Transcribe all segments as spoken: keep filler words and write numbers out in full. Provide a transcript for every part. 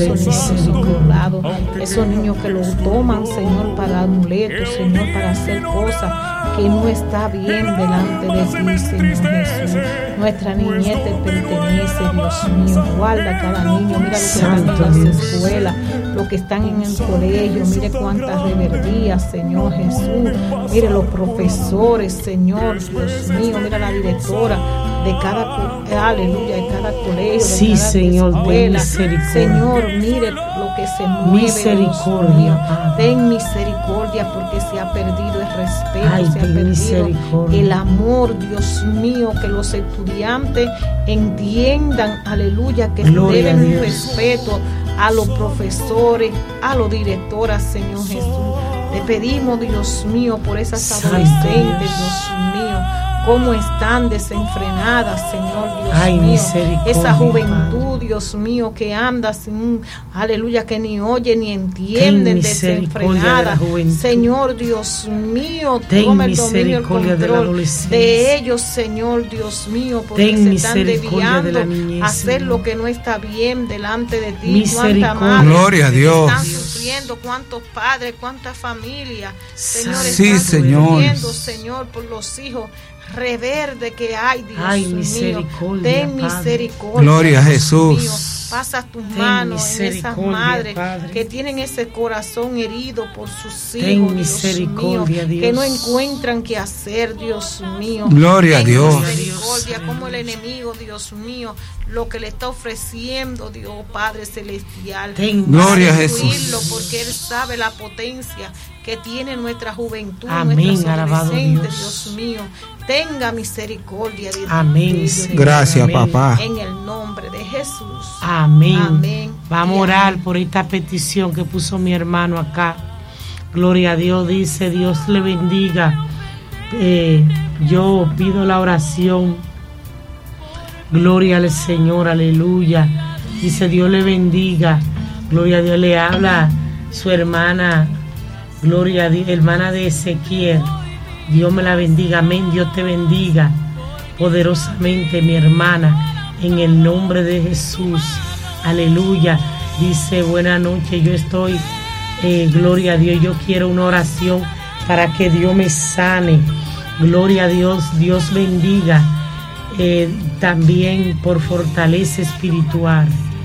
esos niños son violados, esos niños que los toman, Señor, para amuletos, Señor, para hacer cosas que no está bien delante de ti, Señor Jesús. Nuestra niñez te pertenece, Dios mío. Guarda a cada niño. Mira lo que están en las escuelas, los que están en el colegio. Mire cuántas reverdías, Señor Jesús. Mire los profesores, Señor, Dios mío. Mira la directora de cada, aleluya, de cada colegio, de sí, cada Señor, escuela. Misericordia. Señor, mire lo que se mueve. Misericordia. Ten misericordia, porque se ha perdido el respeto. Ay, se ha perdido misericordia. el amor, Dios mío, que los estudiantes entiendan, aleluya, que Gloria deben un respeto a los profesores, a los directoras, Señor Jesús. Le pedimos, Dios mío, por esas Santo adolescentes, Dios. Dios mío, cómo están desenfrenadas, Señor Dios Ay, mío. misericordia, Esa juventud, Padre. Dios mío, que anda sin, aleluya, que ni oye ni entienden, Ten misericordia desenfrenada. de la juventud. Señor Dios mío, Ten toma el dominio, el misericordia de la control adolescencia. de ellos, Señor Dios mío, porque Ten se están misericordia de la desviando niñez, a hacer Señor. lo que no está bien delante de ti. Misericordia. Cuántas madres Gloria a Dios. están sufriendo, cuántos padres, cuántas familias, Señor, Sí, están Señor. sufriendo, Señor, por los hijos reverde que hay, Dios Ay, mío. misericordia, Ten Padre. misericordia. Gloria a Dios Jesús. mío. Pasa tus Ten manos en esas misericordia, madres Padre. que tienen ese corazón herido por sus Ten hijos, Dios misericordia, mío, Dios. que no encuentran qué hacer, Dios mío. Gloria a Ten Dios. misericordia, Dios. como el enemigo, Dios mío, lo que le está ofreciendo, Dios Padre Celestial. Ten Gloria a Para Jesús. destruirlo, porque Él sabe la potencia que tiene nuestra juventud, Amén, nuestros alabado adolescentes, Dios. Dios mío. Tenga misericordia de Amén, de ellos, Señor. Gracias, Amén. papá. en el nombre de Jesús. Amén. Amén. Vamos a Y orar amén. por esta petición que puso mi hermano acá. Gloria a Dios, dice, Dios le bendiga. Eh, yo pido la oración. Gloria al Señor, aleluya. Dice, Dios le bendiga. Gloria a Dios, le habla su hermana, gloria a Dios, hermana de Ezequiel. Dios me la bendiga, amén. Dios te bendiga poderosamente, mi hermana, en el nombre de Jesús. Aleluya. Dice, buena noche, yo estoy, eh, gloria a Dios, yo quiero una oración para que Dios me sane. Gloria a Dios, Dios bendiga. Eh, también por fortaleza espiritual.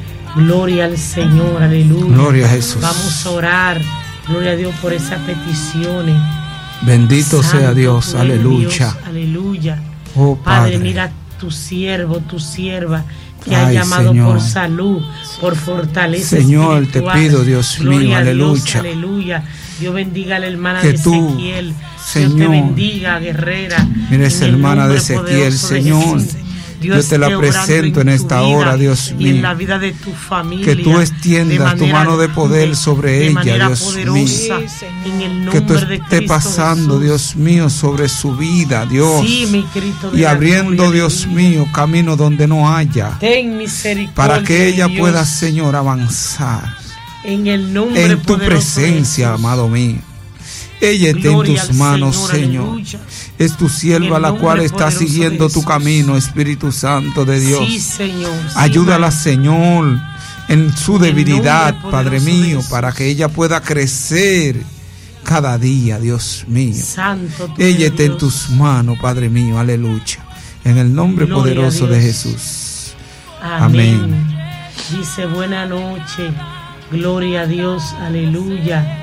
Gloria al Señor, aleluya. Gloria a Jesús. Vamos a orar, gloria a Dios, por esas peticiones. Bendito sea Santo Dios, tú eres, aleluya. Dios, aleluya. Oh Padre, Padre, mira tu siervo, tu sierva que Ay, ha llamado Señor. por salud, por fortaleza Señor, espiritual. te pido, Dios Gloria mío, a Dios, aleluya. aleluya. Dios bendiga a la hermana Que de tú, Ezequiel. Dios te Señor, bendiga, guerrera. mira esa En el hermana de nombre Ezequiel, poderoso de Señor. Jesús. Yo te la esté presento obrando en tu esta vida hora, Dios y en mío. la vida de tu familia. Que tú extiendas de tu manera mano de poder grande, sobre de ella, manera Dios poderosa, mío. Sí, Señor. en el Que tú nombre de estés Cristo pasando, Jesús. Dios mío, sobre su vida, Dios. Sí, mi Cristo de Y la abriendo, gloria, Dios aleluya. mío, camino donde no haya. Ten misericordia, Para que ella Dios, pueda, Señor, avanzar en el nombre en tu poderoso de presencia, Jesús. amado mío. Ella está en Gloria tus al manos, Señor, Señor. aleluya. Es tu sierva En el la cual nombre está poderoso de siguiendo tu Jesús. camino, Espíritu Santo de Dios. Sí, Señor. sí, Ayúdala, Padre. Señor, en su En el debilidad, nombre Padre poderoso de mío, Jesús. para que ella pueda crecer cada día, Dios mío. Santo tú Ella eres, está en Dios. tus manos, Padre mío, aleluya. En el nombre Gloria a poderoso de Dios. Jesús. Amén. Amén. Dice, buena noche. Gloria a Dios, aleluya.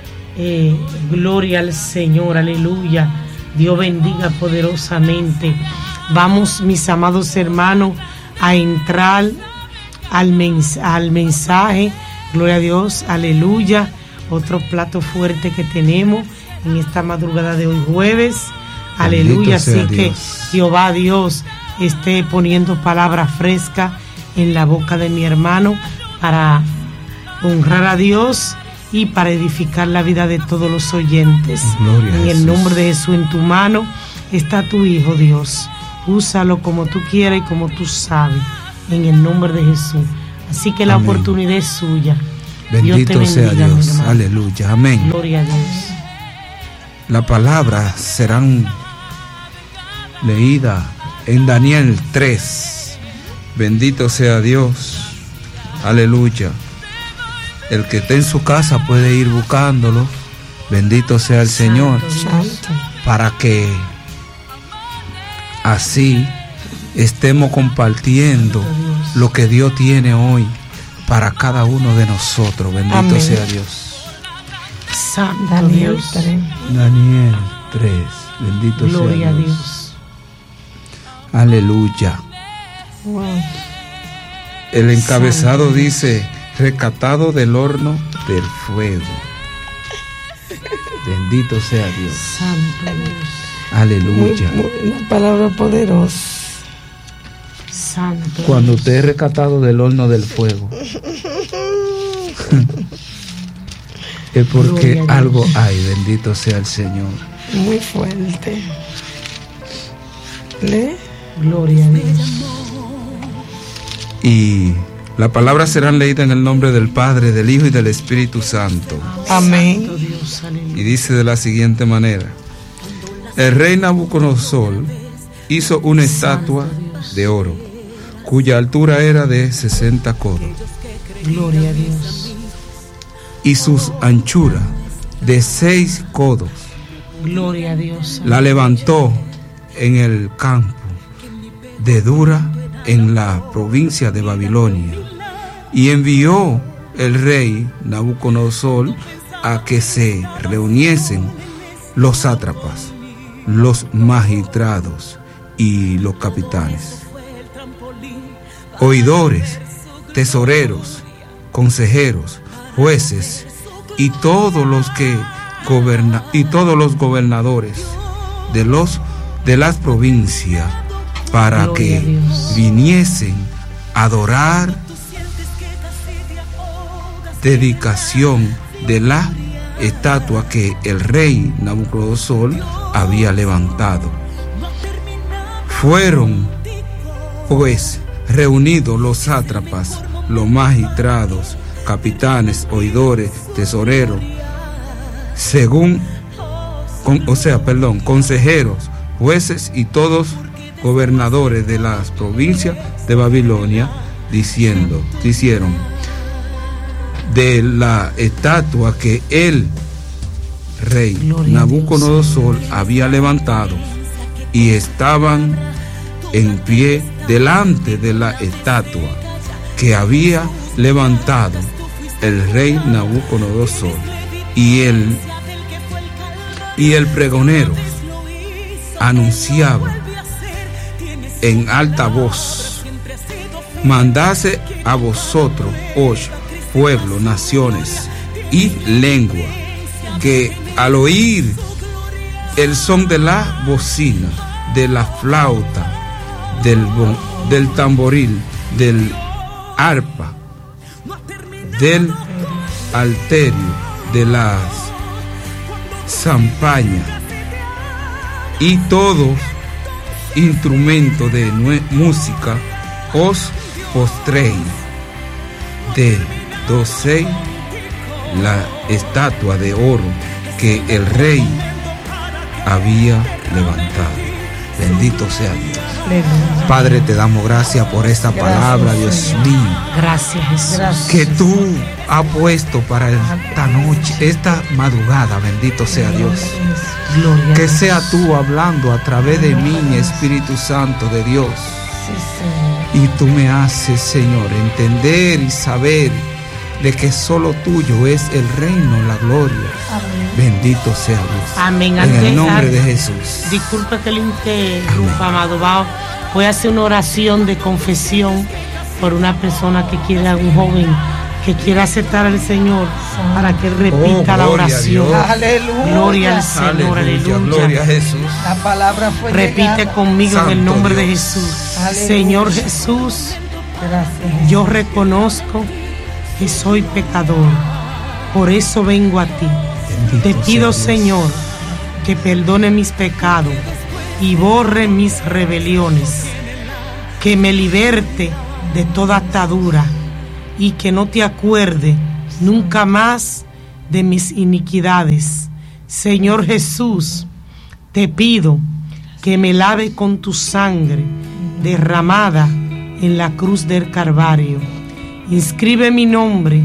Eh, gloria al Señor, aleluya. Dios bendiga poderosamente. Vamos, mis amados hermanos, a entrar al, mens al mensaje. Gloria a Dios, aleluya. Otro plato fuerte que tenemos en esta madrugada de hoy jueves. Aleluya. Bendito sea Así que Dios. Jehová Dios esté poniendo palabra fresca en la boca de mi hermano para honrar a Dios y para edificar la vida de todos los oyentes. Gloria a En el Jesús. nombre de Jesús, en tu mano está tu Hijo, Dios. Úsalo como tú quieras y como tú sabes, en el nombre de Jesús. Así que la Amén. oportunidad es suya. Bendito Dios te sea bendiga, mi Dios. hermano. Aleluya. Amén. Gloria a Dios. La palabra serán leída en Daniel tres. Bendito sea Dios. Aleluya. El que esté en su casa puede ir buscándolo. Bendito sea el Señor. Santo. Para que así estemos compartiendo lo que Dios tiene hoy para cada uno de nosotros. Bendito Amén. sea Dios. Santo Daniel Dios. tres. Daniel tres. Bendito Gloria sea a Dios. Dios. Aleluya. Wow. El encabezado Santo dice: rescatado del horno del fuego. Bendito sea Dios. Santo Dios. Aleluya. Muy- muy- una palabra poderosa. Santo Cuando Dios. usted es rescatado del horno del fuego, es porque Gloria a Dios. algo hay. Bendito sea el Señor. Muy fuerte. ¿Le? Gloria a Dios. Y la palabra será leída en el nombre del Padre, del Hijo y del Espíritu Santo. Amén. Santo Dios, Y aleluya. dice de la siguiente manera: el rey Nabucodonosor hizo una estatua de oro, cuya altura era de sesenta codos, Gloria a Dios. y sus anchuras de seis codos. Gloria a Dios. La levantó en el campo de Dura, en la provincia de Babilonia, y envió el rey Nabucodonosor a que se reuniesen los sátrapas, los magistrados y los capitanes, oidores, tesoreros, consejeros, jueces y todos los que goberna y todos los gobernadores de los de las provincias, para Gloria que a Dios. viniesen a adorar dedicación de la estatua que el rey Nabucodonosor había levantado. Fueron pues reunidos los sátrapas, los magistrados, capitanes, oidores, tesoreros, según, con, o sea, perdón, consejeros, jueces y todos gobernadores de las provincias de Babilonia, diciendo, dijeron, de la estatua que el rey Gloria a Nabucodonosor había levantado, y estaban en pie delante de la estatua que había levantado el rey Nabucodonosor, y el y el pregonero anunciaba en alta voz: mandase a vosotros, oh pueblos, naciones y lengua, que al oír el son de la bocina, de la flauta, del, bon, del tamboril, del arpa, del alterio, de las zampañas y todos instrumentos de música, os postréis de doce la estatua de oro que el rey había levantado. Bendito sea Dios. Aleluya. Padre, te damos gracias por esta Gracias, palabra, Dios Señor. mío, Gracias, Jesús. Gracias. que tú has puesto para esta noche, esta madrugada. Bendito sea Dios. Gloria a Que Dios. sea tú hablando a través de mí, Espíritu Santo de Dios. Sí, Señor. Y tú me haces, Señor, entender y saber de que solo tuyo es el reino, la gloria. Amén. Bendito sea Dios. Amén. En Antes- el nombre an- de Jesús. Disculpe que le interrumpa, amado Bao. Voy a hacer una oración de confesión por una persona que quiera, un joven que quiera aceptar al Señor, para que repita Oh, la gloria a oración. Dios. Aleluya. Gloria al Señor, aleluya. Gloria a Jesús. La palabra fue Repite llegada. conmigo en el Santo nombre de Dios. Jesús. Aleluya. Señor Jesús, Gracias. yo reconozco que soy pecador. Por eso vengo a ti. Bendito Te sea pido, Dios. Señor, que perdone mis pecados y borre mis rebeliones, que me liberte de toda atadura y que no te acuerde nunca más de mis iniquidades. Señor Jesús, te pido que me lave con tu sangre derramada en la cruz del Calvario. Inscribe mi nombre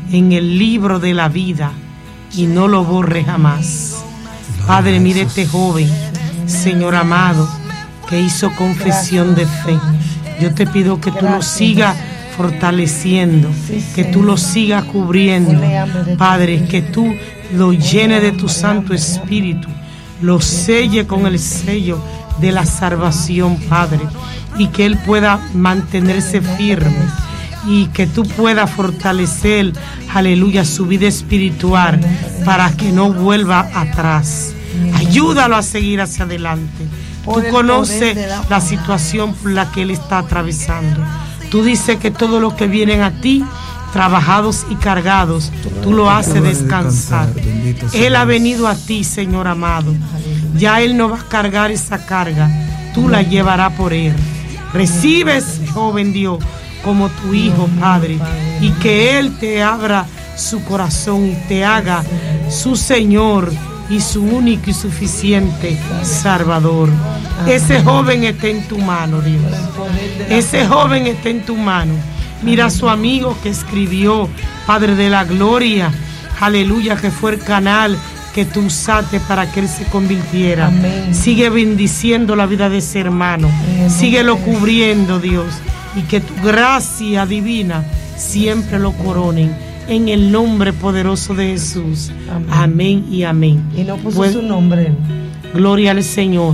en el libro de la vida y no lo borre jamás. Padre, mire este joven, Señor amado, que hizo confesión de fe. Yo te pido que tú lo sigas fortaleciendo, que tú lo sigas cubriendo, Padre, que tú lo llenes de tu Santo Espíritu, lo selle con el sello de la salvación, Padre, y que él pueda mantenerse firme y que tú puedas fortalecer, aleluya, su vida espiritual para que no vuelva atrás. Ayúdalo a seguir hacia adelante. Tú conoces la situación por la que él está atravesando. Tú dices que todos los que vienen a ti, trabajados y cargados, tú lo haces descansar. Él ha venido a ti, Señor amado. Ya él no va a cargar esa carga, tú la llevarás por él. Recibes, joven Dios, como tu hijo, Padre, y que él te abra su corazón y te haga su Señor y su único y suficiente Salvador. Ese joven está en tu mano, Dios. Ese joven está en tu mano. Mira a su amigo que escribió, Padre de la Gloria, aleluya, que fue el canal que tú usaste para que él se convirtiera. Amén. Sigue bendiciendo la vida de ese hermano. Amén. Síguelo cubriendo, Dios, y que tu gracia divina siempre lo coronen. En el nombre poderoso de Jesús. Amén, amén y amén. Y no puso pues, su nombre. Gloria al Señor.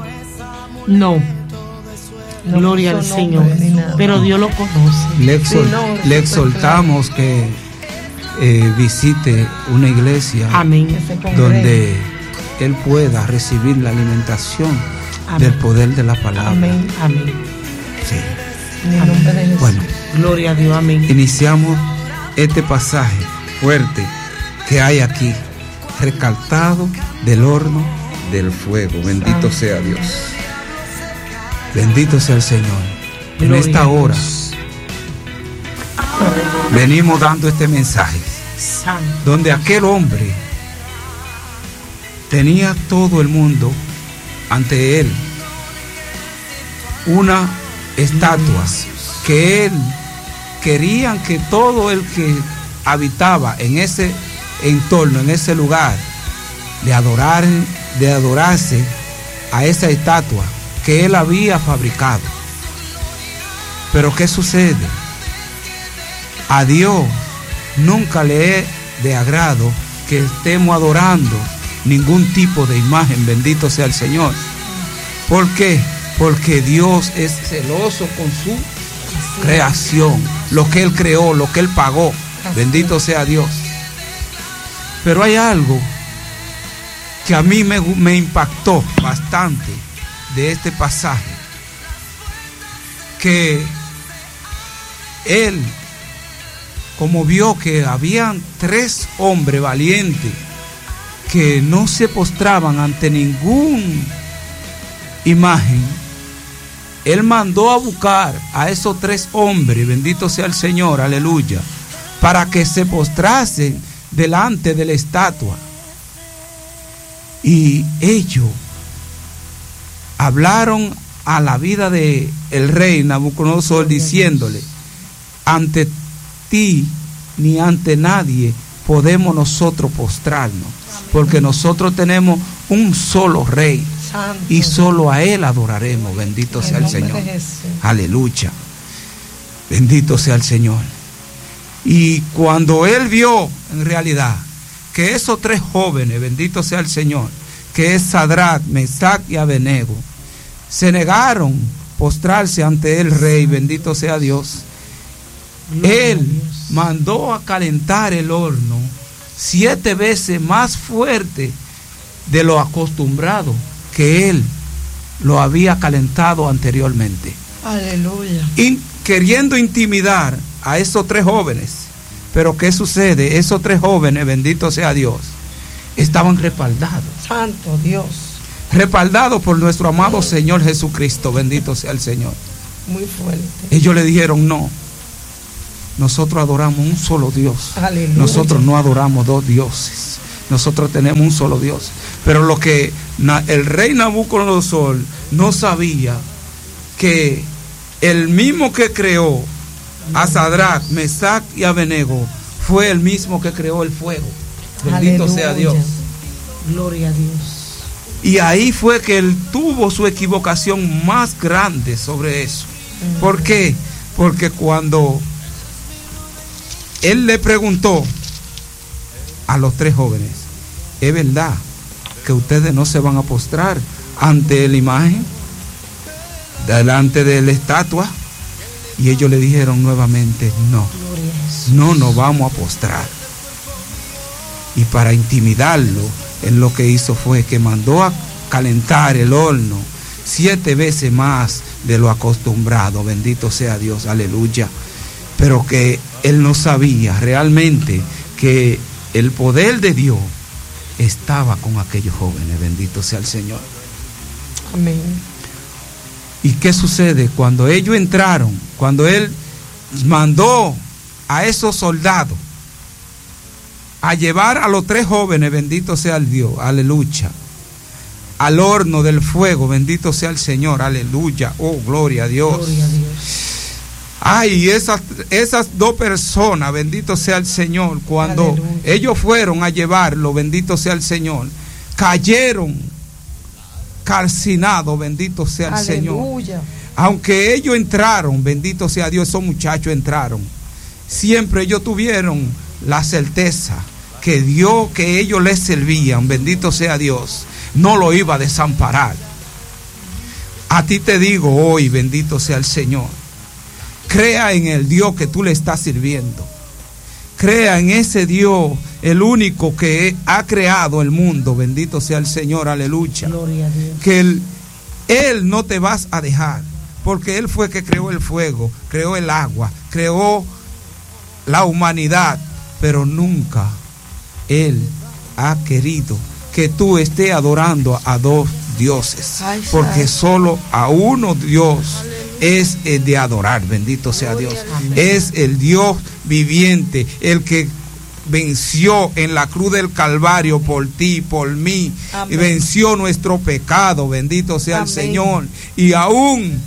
No. no Gloria al Señor. Pero Dios lo conoce. Le, exhort, sí, no, le exhortamos que eh, visite una iglesia. Amén. Donde él pueda recibir la alimentación amén. Del poder de la palabra. Amén. Amén. Sí. En el nombre de Jesús. Bueno. Gloria a Dios. Amén. Iniciamos este pasaje fuerte que hay aquí, recaltado del horno del fuego. Bendito sea Dios. Bendito sea el Señor. En Gloria esta hora venimos dando este mensaje Santo. Donde aquel hombre tenía todo el mundo ante él, una estatua que él querían que todo el que habitaba en ese entorno, en ese lugar, le adoraran, de adorarse a esa estatua que él había fabricado. Pero ¿qué sucede? A Dios nunca le es de agrado que estemos adorando ningún tipo de imagen. Bendito sea el Señor. ¿Por qué? Porque Dios es celoso con su creación, lo que él creó, lo que él pagó. Bendito sea Dios. Pero hay algo que a mí me, me impactó bastante de este pasaje, que él, como vio que habían tres hombres valientes que no se postraban ante ninguna imagen, él mandó a buscar a esos tres hombres, bendito sea el Señor, aleluya, para que se postrasen delante de la estatua. Y ellos hablaron a la vida de el rey Nabucodonosor diciéndole: ante ti ni ante nadie podemos nosotros postrarnos, porque nosotros tenemos un solo rey y solo a él adoraremos. Bendito sea el Señor. Aleluya. Bendito sea el Señor. Y cuando él vio en realidad que esos tres jóvenes, bendito sea el Señor, que es Sadrach, Mesach y Abednego, se negaron a postrarse ante el rey, bendito sea Dios, él mandó a calentar el horno siete veces más fuerte de lo acostumbrado que él lo había calentado anteriormente. Aleluya. Y queriendo intimidar a esos tres jóvenes. Pero ¿qué sucede? Esos tres jóvenes, bendito sea Dios, estaban respaldados. Santo Dios. Respaldados por nuestro amado Señor Jesucristo, bendito sea el Señor. Muy fuerte. Ellos le dijeron: no, nosotros adoramos un solo Dios. Aleluya. Nosotros no adoramos dos dioses. Nosotros tenemos un solo Dios. Pero lo que el rey Nabucodonosor no sabía, que el mismo que creó a Sadrach, Mesach y Abednego fue el mismo que creó el fuego. Bendito Aleluya. sea Dios. Gloria a Dios. Y ahí fue que él tuvo su equivocación más grande sobre eso. Uh-huh. ¿Por qué? Porque cuando él le preguntó a los tres jóvenes, ¿es verdad que ustedes no se van a postrar ante la imagen, delante de la estatua? Y ellos le dijeron nuevamente, no, no nos vamos a postrar. Y para intimidarlo, él lo que hizo fue que mandó a calentar el horno siete veces más de lo acostumbrado. Bendito sea Dios, aleluya. Pero que él no sabía realmente que el poder de Dios estaba con aquellos jóvenes. Bendito sea el Señor. Amén. ¿Y qué sucede? Cuando ellos entraron, cuando él mandó a esos soldados a llevar a los tres jóvenes, bendito sea el Dios, aleluya, al horno del fuego, bendito sea el Señor, aleluya, oh, gloria a Dios. Gloria a Dios. Ay, esas, esas dos personas, bendito sea el Señor, cuando aleluya. Ellos fueron a llevarlo, bendito sea el Señor, cayeron calcinados, bendito sea el aleluya. Señor. Aunque ellos entraron, bendito sea Dios, esos muchachos entraron, siempre ellos tuvieron la certeza que Dios, que ellos les servían, bendito sea Dios, no lo iba a desamparar. A ti te digo hoy, bendito sea el Señor, crea en el Dios que tú le estás sirviendo, crea en ese Dios, el único que ha creado el mundo, bendito sea el Señor, aleluya. Gloria a Dios. Que él, él no te vas a dejar, porque Él fue que creó el fuego, creó el agua, creó la humanidad, pero nunca Él ha querido que tú estés adorando a dos dioses, porque solo a uno Dios es el de adorar, bendito sea Dios. Es el Dios viviente, el que venció en la cruz del Calvario por ti, por mí, amén. Y venció nuestro pecado, bendito sea amén. El Señor. Y aún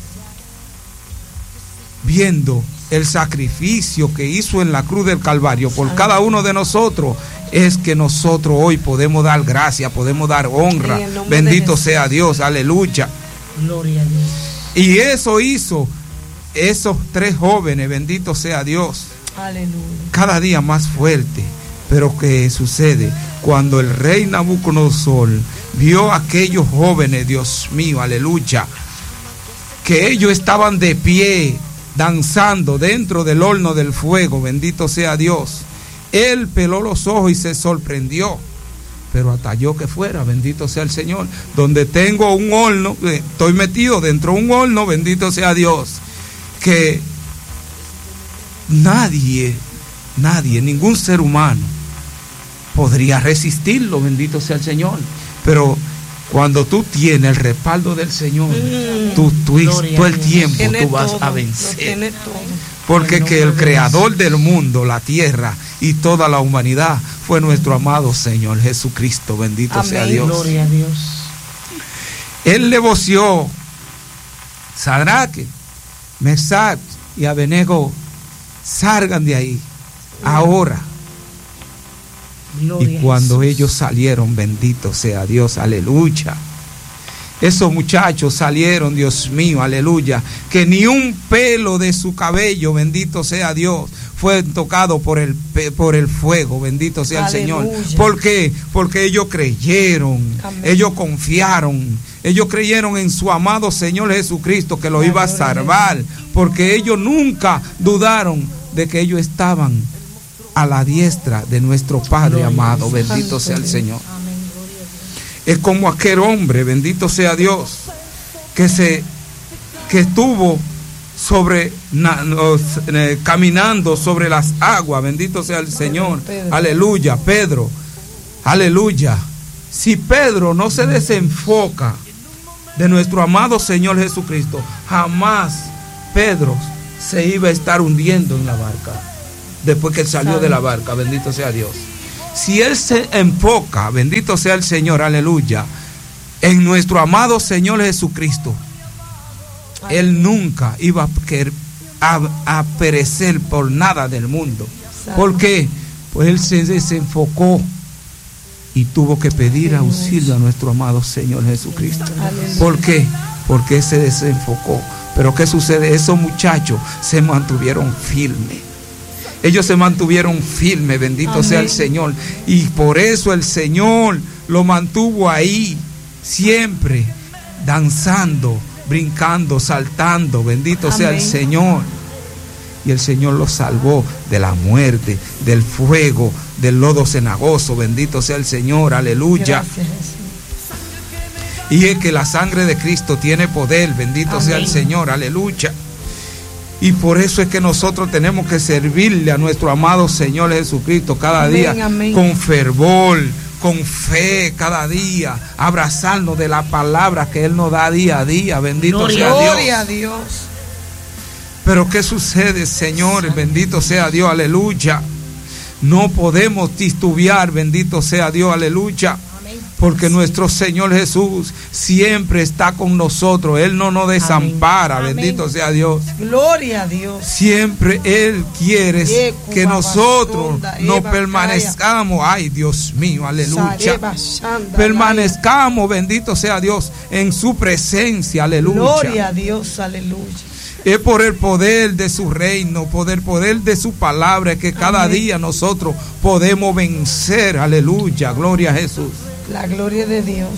viendo el sacrificio que hizo en la cruz del Calvario por amén. Cada uno de nosotros, es que nosotros hoy podemos dar gracia, podemos dar honra, bendito sea Dios, aleluya. Gloria a Dios. Y eso hizo esos tres jóvenes, bendito sea Dios. Aleluya. Cada día más fuerte. Pero ¿qué sucede? Cuando el rey Nabucodonosor vio a aquellos jóvenes, Dios mío, aleluya, que ellos estaban de pie, danzando dentro del horno del fuego, bendito sea Dios, él peló los ojos y se sorprendió. Pero hasta yo que fuera, bendito sea el Señor, donde tengo un horno, estoy metido dentro de un horno, bendito sea Dios, que nadie, nadie, ningún ser humano podría resistirlo, bendito sea el Señor. Pero cuando tú tienes el respaldo del Señor, mm, tú, tú todo el tiempo tú vas todo, a vencer. Porque que el creador del mundo, la tierra y toda la humanidad fue nuestro amado Señor Jesucristo, bendito amén. Sea Dios. Gloria a Dios. Él le voció, Sadraque, Mesach y Abednego, salgan de ahí ahora. Gloria y cuando ellos salieron, bendito sea Dios, aleluya. Esos muchachos salieron, Dios mío, aleluya, que ni un pelo de su cabello, bendito sea Dios, fue tocado por el, por el fuego, bendito sea aleluya. El Señor. ¿Por qué? Porque ellos creyeron, amén. Ellos confiaron, ellos creyeron en su amado Señor Jesucristo que lo iba a salvar, porque ellos nunca dudaron de que ellos estaban a la diestra de nuestro Padre amado, bendito sea el Señor. Es como aquel hombre, bendito sea Dios, que se que estuvo sobre na, nos, eh, caminando sobre las aguas, bendito sea el Señor, Pedro. Aleluya, Pedro, aleluya. Si Pedro no se desenfoca de nuestro amado Señor Jesucristo, jamás Pedro se iba a estar hundiendo en la barca después que él salió de la barca, bendito sea Dios. Si él se enfoca, bendito sea el Señor, aleluya, en nuestro amado Señor Jesucristo, él nunca iba a, a, a perecer por nada del mundo. ¿Por qué? Pues él se desenfocó y tuvo que pedir auxilio a nuestro amado Señor Jesucristo. ¿Por qué? Porque se desenfocó. Pero ¿qué sucede? Esos muchachos se mantuvieron firmes. Ellos se mantuvieron firmes, bendito Amén. Sea el Señor. Y por eso el Señor lo mantuvo ahí, siempre, danzando, brincando, saltando, bendito Amén. Sea el Señor. Y el Señor los salvó de la muerte, del fuego, del lodo cenagoso, bendito sea el Señor, aleluya. Gracias, y es que la sangre de Cristo tiene poder, bendito Amén. Sea el Señor, aleluya. Y por eso es que nosotros tenemos que servirle a nuestro amado Señor Jesucristo cada Amén, día Amén. Con fervor, con fe, cada día, abrazarnos de la palabra que Él nos da día a día, bendito Gloria sea Dios. Gloria a Dios. Pero ¿qué sucede, Señor? Bendito sea Dios, aleluya. No podemos titubear, bendito sea Dios, aleluya. Porque nuestro Señor Jesús siempre está con nosotros. Él no nos desampara, Amén. Bendito Amén. Sea Dios. Gloria a Dios. Siempre Él quiere que nosotros nos permanezcamos. Ay, Dios mío, aleluya. Permanezcamos, bendito sea Dios, en su presencia, aleluya. Gloria a Dios, aleluya. Es por el poder de su reino, por el poder de su palabra, que cada Amén. Día nosotros podemos vencer, aleluya, gloria a Jesús. La gloria de Dios.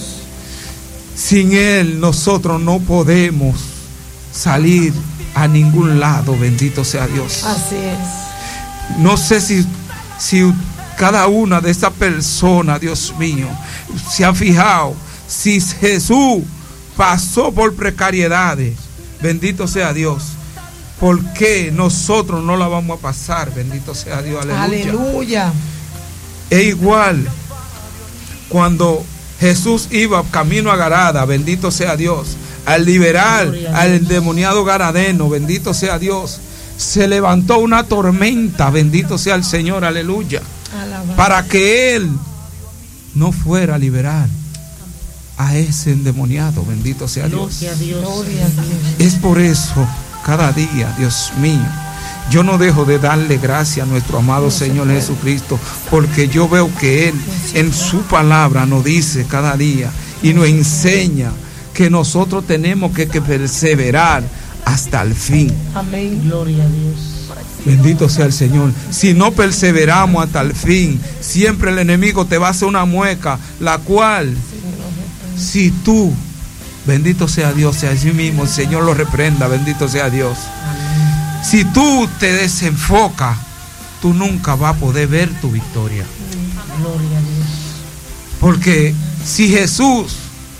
Sin Él nosotros no podemos salir a ningún lado, bendito sea Dios. Así es. No sé si, si cada una de esas personas, Dios mío, se ha fijado, si Jesús pasó por precariedades, bendito sea Dios, ¿por qué nosotros no la vamos a pasar? Bendito sea Dios, aleluya. Aleluya. Es igual cuando Jesús iba camino a Garada, bendito sea Dios, al liberar al endemoniado garadeno, bendito sea Dios, se levantó una tormenta, bendito sea el Señor, aleluya, Alabado. Para que Él no fuera a liberar a ese endemoniado, bendito sea Dios. Gloria a Dios. Gloria a Dios. Es por eso, cada día, Dios mío, yo no dejo de darle gracias a nuestro amado Señor Jesucristo, porque yo veo que Él en su palabra nos dice cada día y nos enseña que nosotros tenemos que, que perseverar hasta el fin. Amén. Gloria a Dios. Bendito sea el Señor. Si no perseveramos hasta el fin, siempre el enemigo te va a hacer una mueca, la cual, si tú, bendito sea Dios, así mismo el Señor lo reprenda, bendito sea Dios. Si tú te desenfocas, tú nunca vas a poder ver tu victoria. Gloria a Dios. Porque si Jesús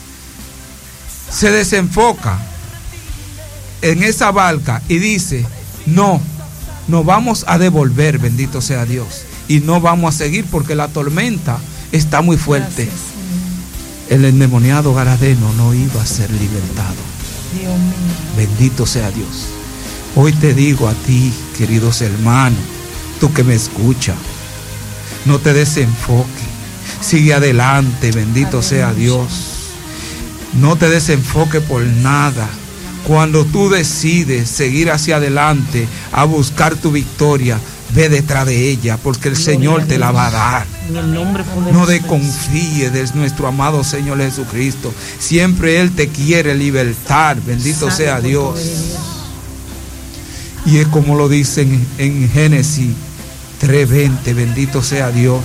se desenfoca en esa barca y dice, no, nos vamos a devolver, bendito sea Dios, y no vamos a seguir porque la tormenta está muy fuerte. Gracias, el endemoniado garadeno no iba a ser libertado. Dios mío. Bendito sea Dios. Hoy te digo a ti, queridos hermanos, tú que me escuchas, no te desenfoques, sigue adelante, bendito sea Dios. No te desenfoques por nada. Cuando tú decides seguir hacia adelante a buscar tu victoria, ve detrás de ella, porque el Señor te la va a dar. No desconfíes de nuestro amado Señor Jesucristo. Siempre Él te quiere libertar, bendito sea Dios. Y es como lo dicen en Génesis tres veinte, bendito sea Dios.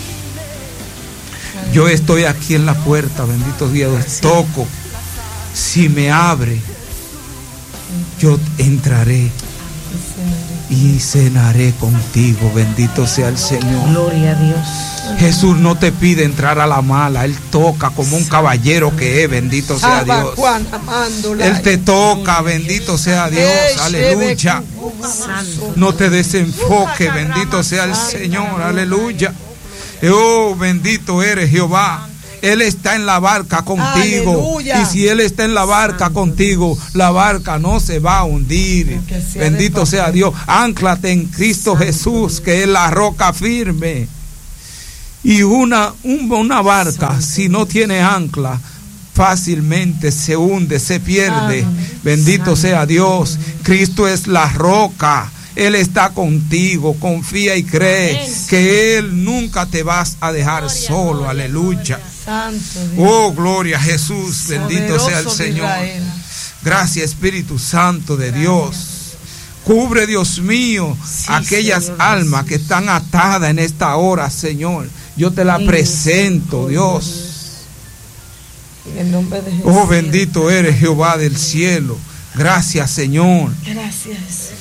Yo estoy aquí en la puerta, bendito Dios, toco. Si me abre, yo entraré y cenaré contigo, bendito sea el Señor. Gloria a Dios. Jesús no te pide entrar a la mala, Él toca como un caballero que es, bendito sea Dios. Él te toca, bendito sea Dios, aleluya. No te desenfoques, bendito sea el Señor, aleluya. Oh, bendito eres Jehová. Él está en la barca contigo. Aleluya. Y si Él está en la barca contigo, la barca no se va a hundir. Sea bendito sea Dios. Ánclate en Cristo Santo Jesús, que es la roca firme. Y una, un, una barca, Santo, si no tiene ancla, fácilmente se hunde, se pierde. Amén. Bendito Santo sea Dios. Cristo es la roca. Él está contigo. Confía y cree Amén. que Él nunca te vas a dejar Gloria, solo. gloria, Aleluya. Santo Dios. Oh, gloria a Jesús. Bendito sea el Poderoso de Señor. Israel. Gracias, Espíritu Santo de Dios. Cubre, Dios mío, Sí, aquellas Señor almas Jesús. que están atadas en esta hora, Señor. Yo te la Sí, presento, Señor. Dios. En el nombre de Jesús. Oh, bendito eres, Jehová del cielo. Gracias, Señor. Gracias.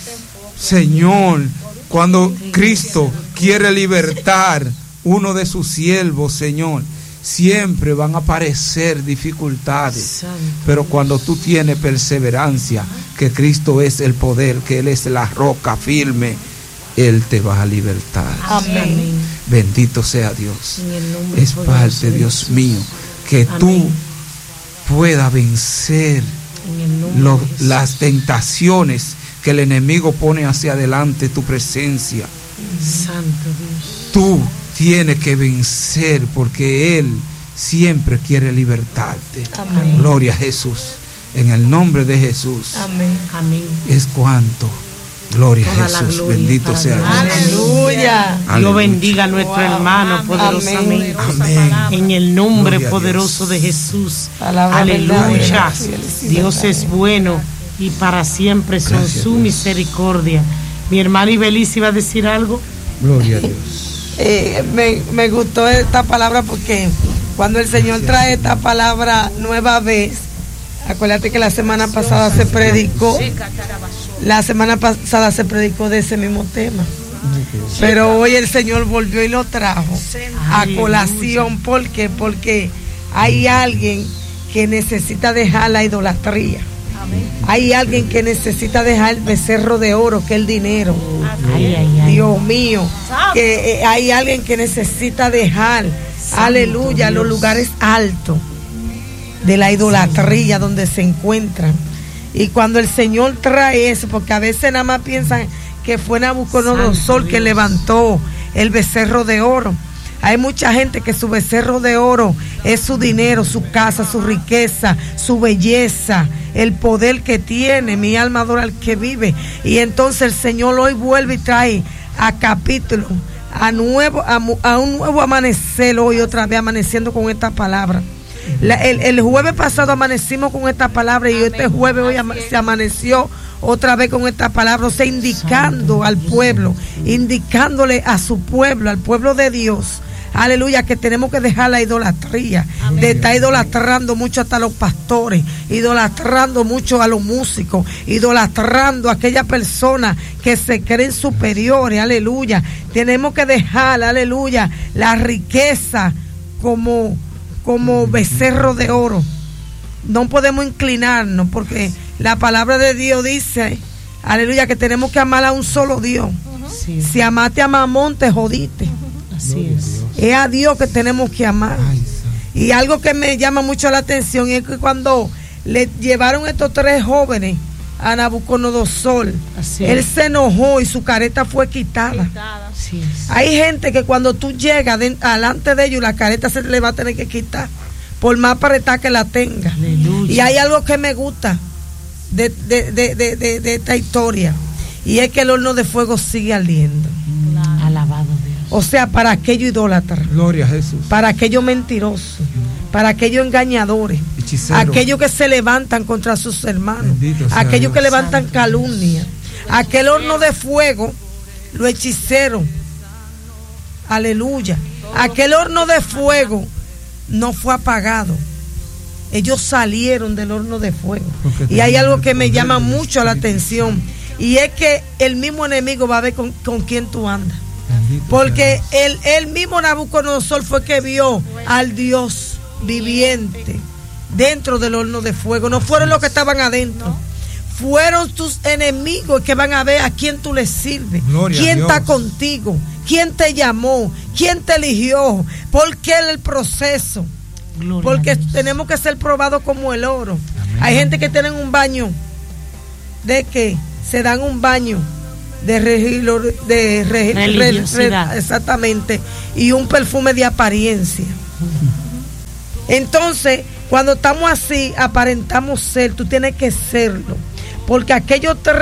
Señor, cuando Cristo quiere libertar uno de sus siervos, Señor, siempre van a aparecer dificultades. Santo. Pero cuando tú tienes perseverancia, que Cristo es el poder, que Él es la roca firme, Él te va a libertar. Amén. Bendito sea Dios. En el nombre Es poderoso parte, de Dios Jesús. mío, que tú Amén. puedas vencer En el nombre los- de Jesús. las tentaciones que el enemigo pone hacia adelante tu presencia. Santo Dios. Tú tienes que vencer porque Él siempre quiere libertarte. Amén. Gloria a Jesús. En el nombre de Jesús. Amén. Amén. Es cuanto. Gloria a Toda la Jesús. gloria Bendito para sea Dios. Dios. Aleluya. Aleluya. Dios bendiga a nuestro Wow. hermano Amén. poderosamente. Amén. En el nombre Gloria a poderoso Dios. de Jesús. Palabra Aleluya. verdadera, felicidad. Dios es bueno y para siempre son Gracias, su Dios. misericordia. Mi hermana Ibeliz iba a decir algo. Gloria a Dios. Eh, me, me gustó esta palabra porque cuando el Señor trae esta palabra nueva vez, acuérdate que la semana pasada se predicó, la semana pasada se predicó de ese mismo tema, pero hoy el Señor volvió y lo trajo a colación. ¿Por qué? Porque hay alguien que necesita dejar la idolatría. Hay alguien que necesita dejar el becerro de oro, que es el dinero. Ay, ay, ay. Dios mío, que eh, hay alguien que necesita dejar, aleluya, Dios. los lugares altos de la idolatría donde se encuentran. Y cuando el Señor trae eso, porque a veces nada más piensan que fue Nabucodonosor Santo que Dios. levantó el becerro de oro. Hay mucha gente que su becerro de oro es su dinero, su casa, su riqueza, su belleza, el poder que tiene. Mi alma adora al que vive. Y entonces el Señor hoy vuelve y trae a capítulo, a nuevo, a, mu- a un nuevo amanecer hoy, otra vez amaneciendo con esta palabra. La- el, el jueves pasado amanecimos con esta palabra y este jueves hoy ama- se amaneció otra vez con esta palabra, o sea, indicando al pueblo, indicándole a su pueblo, al pueblo de Dios, aleluya, que tenemos que dejar la idolatría, de estar idolatrando mucho hasta los pastores, idolatrando mucho a los músicos, idolatrando a aquellas personas que se creen superiores, aleluya. Tenemos que dejar, aleluya, la riqueza como, como becerro de oro. No podemos inclinarnos porque la palabra de Dios dice, aleluya, que tenemos que amar a un solo Dios. Sí, Si amaste a Mamón, te jodiste. así es. Es a Dios que tenemos que amar. Y algo que me llama mucho la atención es que cuando le llevaron estos tres jóvenes a Nabucodonosor, Así él es. se enojó y su careta fue quitada. Así es. Hay gente que cuando tú llegas de, delante de ellos, la careta se le va a tener que quitar, por más apretada que la tenga. Aleluya. Y hay algo que me gusta de, de, de, de, de, de esta historia, y es que el horno de fuego sigue ardiendo. Alabado Dios. O sea, para aquellos idólatras, Gloria a Jesús. para aquellos mentirosos, para aquellos engañadores, Hechicero. aquellos que se levantan contra sus hermanos, Bendito sea aquellos que Dios. levantan calumnia, aquel horno de fuego, los hechiceros, aleluya, aquel horno de fuego no fue apagado. Ellos salieron del horno de fuego. Porque Y hay tenían algo el que me poder llama del mucho la Espíritu atención, y es que el mismo enemigo va a ver con, con quién tú andas. Bendito Porque sea el, el mismo Nabucodonosor fue que vio al Dios viviente dentro del horno de fuego. No fueron los que estaban adentro. Fueron tus enemigos que van a ver a quién tú le sirves. Gloria a ¿Quién Dios. está contigo? ¿Quién te llamó? ¿Quién te eligió? ¿Por qué el proceso? Gloria Porque a Dios. tenemos que ser probados como el oro. Hay gente que tienen un baño de que se dan un baño de, regilo, de re- re- Religiosidad. re- exactamente, y un perfume de apariencia. Entonces, cuando estamos así, aparentamos ser, tú tienes que serlo, porque aquellos tres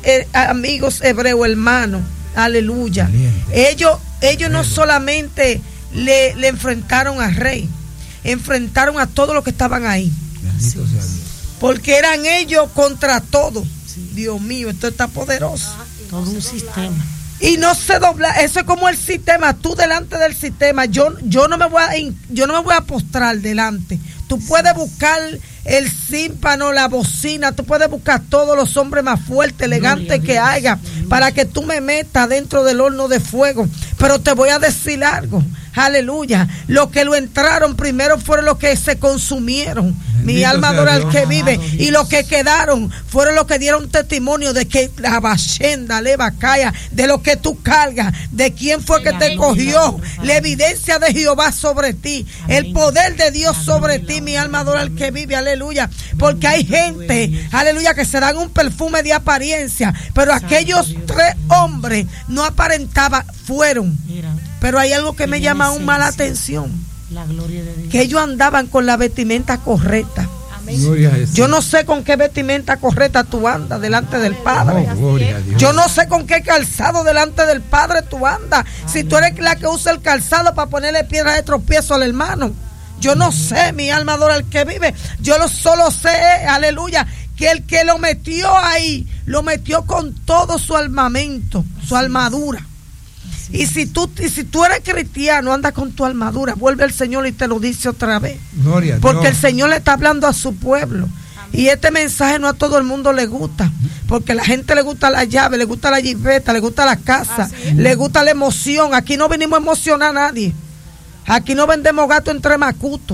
eh, amigos hebreos, hermanos, aleluya, ellos, ellos no solamente le, le enfrentaron al rey, enfrentaron a todos los que estaban ahí. Bendito sea Dios. Porque eran ellos contra todos. Dios mío, esto está poderoso. Todo un sistema. Y no se dobla, eso es como el sistema, tú delante del sistema, yo, yo no me voy a, yo no me voy a postrar delante. Tú puedes buscar el tímpano, la bocina, tú puedes buscar todos los hombres más fuertes, elegantes que haya, para que tú me metas dentro del horno de fuego. Pero te voy a decir algo, aleluya, los que lo entraron primero fueron los que se consumieron. Bendito mi alma adora al que vive. Y los que quedaron fueron los que dieron testimonio de que la bachenda, le bacaya, de lo que tú cargas, de quién fue que te cogió, la evidencia de Jehová sobre ti, el poder de Dios sobre ti, mi alma adora al que vive, aleluya. Porque hay gente, aleluya, que se dan un perfume de apariencia, pero aquellos tres hombres no aparentaban, fueron. Pero hay algo que me llama aún más la atención. La gloria de Dios. Que ellos andaban con la vestimenta correcta. Gloria a Jesús. Yo no sé con qué vestimenta correcta tú andas delante del Padre. Oh, gloria a Dios. Yo no sé con qué calzado delante del Padre tú andas. Si tú eres la que usa el calzado para ponerle piedra de tropiezo al hermano. Yo no sé, mi alma adora al que vive. Yo lo solo sé, aleluya, que el que lo metió ahí, lo metió con todo su armamento, su armadura. Y si tú y si tú eres cristiano, anda con tu armadura. Vuelve el Señor y te lo dice otra vez. Gloria a Dios. Porque el Señor le está hablando a su pueblo. Y este mensaje no a todo el mundo le gusta. Porque a la gente le gusta la llave, le gusta la jipeta, le gusta la casa, le gusta la emoción. Aquí no venimos a emocionar a nadie. Aquí no vendemos gato entre macutos.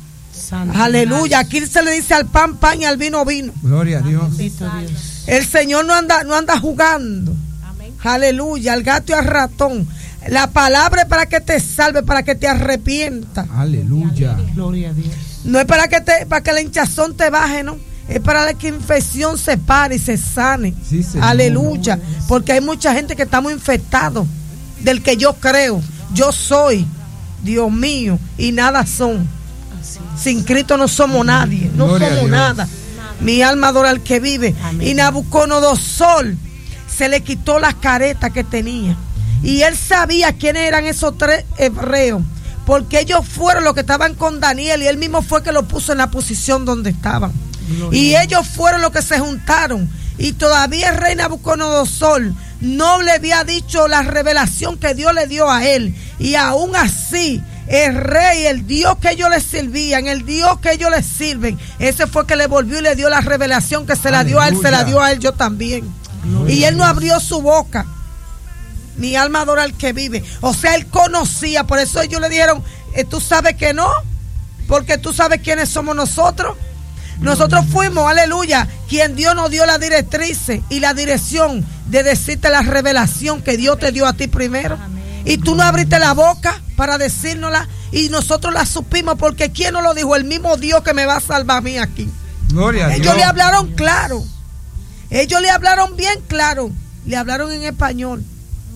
Aleluya. Aquí se le dice al pan, pan y al vino, vino. Gloria a Dios. El Señor no anda, no anda jugando. Aleluya, al gato y al ratón. La palabra es para que te salve, para que te arrepientas. Aleluya. Gloria a Dios. No es para que te, para que la hinchazón te baje, no. Es para que la infección se pare y se sane. Sí, aleluya. Porque hay mucha gente que estamos infectados. Del que yo creo, yo soy, Dios mío, y nada son. Sin Cristo no somos nadie, no Gloria somos nada. Mi alma adora al que vive. Amén. Y Nabucodonosor se le quitó las caretas que tenía. Y él sabía quiénes eran esos tres hebreos. Porque ellos fueron los que estaban con Daniel. Y él mismo fue que lo puso en la posición donde estaban. Gloria. Y ellos fueron los que se juntaron. Y todavía el rey Nabucodonosor no le había dicho la revelación que Dios le dio a él. Y aún así, el rey, el Dios que ellos le servían, el Dios que ellos le sirven, ese fue que le volvió y le dio la revelación que se la dio a él, se la dio a él yo también. Gloria y él no abrió su boca. Mi alma adora al que vive. O sea, él conocía. Por eso ellos le dijeron, eh, tú sabes que no, porque tú sabes quiénes somos nosotros. Nosotros fuimos, aleluya, quien Dios nos dio la directriz y la dirección de decirte la revelación que Dios te dio a ti primero. Y tú no abriste la boca para decírnosla y nosotros la supimos, porque ¿quién nos lo dijo? El mismo Dios que me va a salvar a mí aquí. Gloria a Dios. Ellos le hablaron claro. Ellos le hablaron bien claro. Le hablaron en español.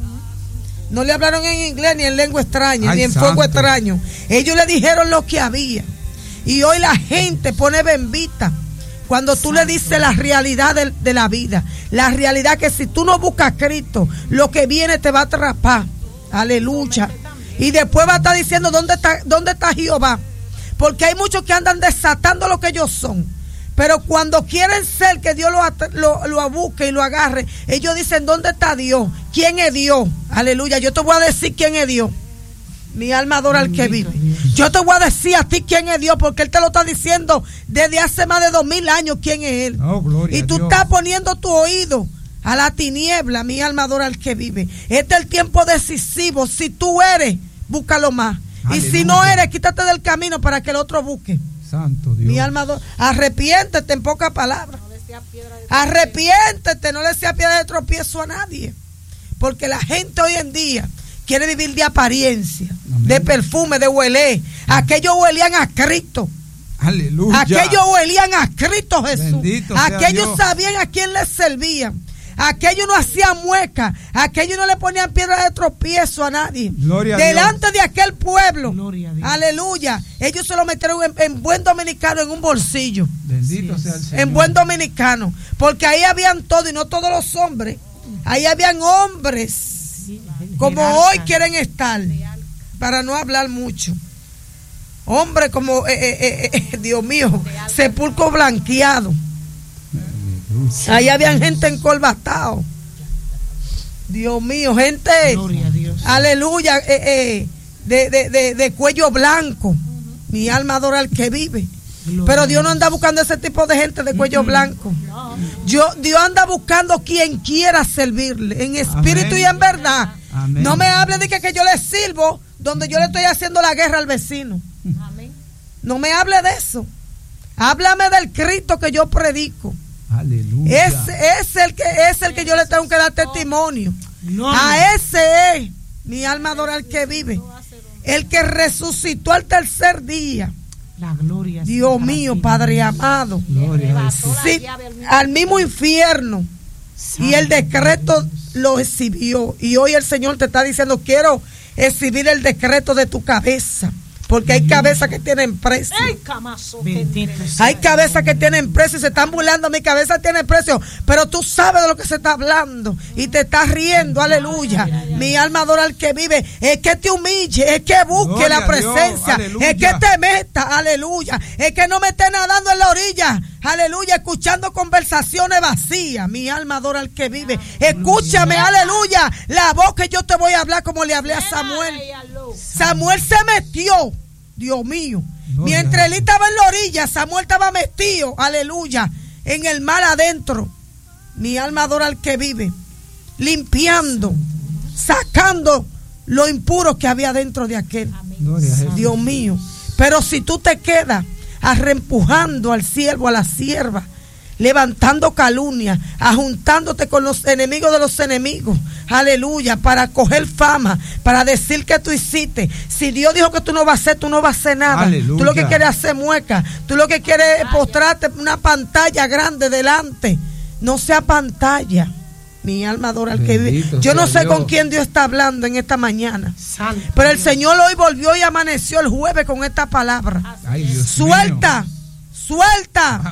No le hablaron en inglés, ni en lengua extraña, Ay, ni en santo. fuego extraño. Ellos le dijeron lo que había. Y hoy la gente pone bembita cuando tú santo. le dices la realidad de, de la vida. La realidad que si tú no buscas a Cristo, lo que viene te va a atrapar. Aleluya. Y después va a estar diciendo, ¿dónde está, dónde está Jehová? Porque hay muchos que andan desatando lo que ellos son. Pero cuando quieren ser que Dios lo, lo, lo busque y lo agarre, ellos dicen, ¿dónde está Dios? ¿Quién es Dios? Aleluya. Yo te voy a decir quién es Dios. Mi alma adora al que vive. Yo te voy a decir a ti quién es Dios, porque Él te lo está diciendo desde hace más de dos mil años quién es Él. Oh, y tú estás poniendo tu oído a la tiniebla. Mi alma adora al que vive. Este es el tiempo decisivo. Si tú eres, búscalo más. Aleluya. Y si no eres, quítate del camino para que el otro busque. Santo Dios. Mi alma adora. Arrepiéntete, en pocas palabras. Arrepiéntete, no le sea piedra de tropiezo a nadie. Porque la gente hoy en día quiere vivir de apariencia, Amén. de perfume, de huele. Aquellos huelían a Cristo. Aleluya. Aquellos huelían a Cristo Jesús. Bendito sea Aquellos Dios. sabían a quién les servían. Aquello no hacía mueca, aquello no le ponían piedra de tropiezo a nadie. Gloria a Delante Dios. de aquel pueblo, Gloria a Dios. aleluya, ellos se lo metieron en, en buen dominicano en un bolsillo. Bendito sea el Señor. En buen dominicano, porque ahí habían todo y no todos los hombres. Ahí habían hombres como hoy quieren estar, para no hablar mucho. Hombres como, eh, eh, eh, Dios mío, sepulcro blanqueado. Ahí habían gente encorbatado. Dios mío, gente, Gloria a Dios. aleluya, eh, eh, de, de, de, de cuello blanco. Mi alma adora al que vive. Gloria. Pero Dios no anda buscando ese tipo de gente de cuello blanco. Yo, Dios anda buscando quien quiera servirle, en espíritu Amén. y en verdad. Amén. No me hable de que, que yo le sirvo donde yo le estoy haciendo la guerra al vecino. No me hable de eso. Háblame del Cristo que yo predico. Aleluya. Ese es el que es el que yo le tengo que dar testimonio. Gloria. A ese es mi alma adora al que vive. El que resucitó al tercer día. La gloria. Dios sea para mío, ti. Padre amado. Gloria a Jesús. Sí, al mismo infierno. Y el decreto lo exhibió. Y hoy el Señor te está diciendo, quiero exhibir el decreto de tu cabeza. Porque hay cabezas que tienen precio. Bendito sea. Hay cabezas que tienen precio y se están burlando. Mi cabeza tiene precio. Pero tú sabes de lo que se está hablando. Y te estás riendo. Aleluya. Mi alma adora al que vive. Es que te humille. Es que busque Gloria la a Dios. presencia. Aleluya. Es que te meta. Aleluya. Es que no me esté nadando en la orilla. Aleluya. Escuchando conversaciones vacías. Mi alma adora al que vive. Escúchame. Aleluya. La voz que yo te voy a hablar como le hablé a Samuel. Samuel se metió. Dios mío. Gloria. Mientras él estaba en la orilla, Samuel estaba metido, aleluya, en el mar adentro. Mi alma adora al que vive, limpiando, sacando lo impuro que había dentro de aquel. Gloria a Jesús. Dios mío. Pero si tú te quedas arrempujando al siervo, a la sierva, levantando calumnia, ajuntándote con los enemigos de los enemigos, aleluya, para coger fama, para decir que tú hiciste. Si Dios dijo que tú no vas a hacer, tú no vas a hacer nada. Aleluya. Tú lo que quieres es hacer mueca, tú lo que quieres es postrarte en una pantalla grande delante. No sea pantalla. Mi alma adora al que vive. Bendito Yo no sea sé Dios. con quién Dios está hablando en esta mañana, Santo. pero el Señor hoy volvió y amaneció el jueves con esta palabra. Ay, Dios Suelta, mío. suelta.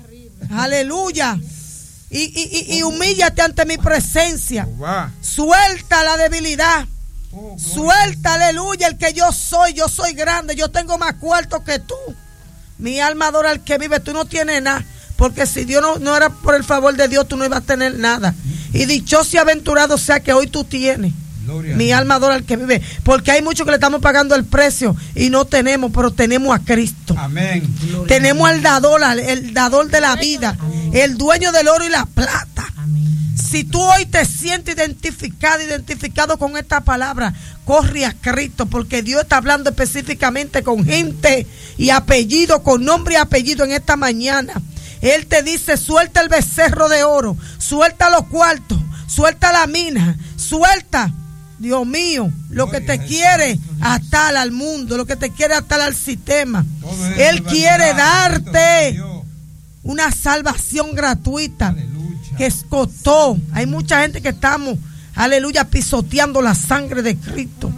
Aleluya. Y, y, y, y humíllate ante mi presencia. Va. Suelta la debilidad. Oh, gloria. Suelta, aleluya, el que yo soy. Yo soy grande. Yo tengo más cuarto que tú. Mi alma adora al que vive. Tú no tienes nada. Porque si Dios no, no era por el favor de Dios, tú no ibas a tener nada. Y dichoso y aventurado sea que hoy tú tienes. Gloria a Mi Dios. alma adora al que vive. Porque hay muchos que le estamos pagando el precio y no tenemos, pero tenemos a Cristo. Amén. Tenemos al dador, al- el dador de la vida, el dueño del oro y la plata. Amén. Si tú hoy te sientes identificado, identificado con esta palabra, corre a Cristo, porque Dios está hablando específicamente con gente y apellido, con nombre y apellido en esta mañana. Él te dice, suelta el becerro de oro, suelta los cuartos, suelta la mina, suelta, Dios mío, lo que te quiere atar al mundo, lo que te quiere atar al sistema. Todo es Él verdad. quiere Bendito sea darte Dios. una salvación gratuita Aleluya. que costó. Hay mucha gente que estamos, aleluya, pisoteando la sangre de Cristo.